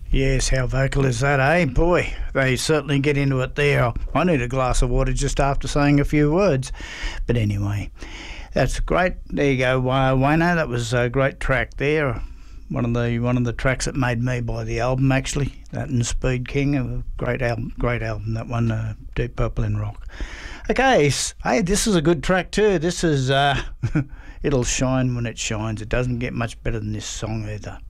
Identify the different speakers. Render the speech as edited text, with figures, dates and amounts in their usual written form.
Speaker 1: Yes, how vocal is that, eh? Boy, they certainly get into it there. I need a glass of water just after saying a few words. But anyway, that's great. There you go, Wayno. That was a great track there. One of the tracks that made me buy the album, actually. That and Speed King, a great album. That one, Deep Purple in Rock. Okay, hey, this is a good track too. This is It'll Shine When It Shines. It doesn't get much better than this song either.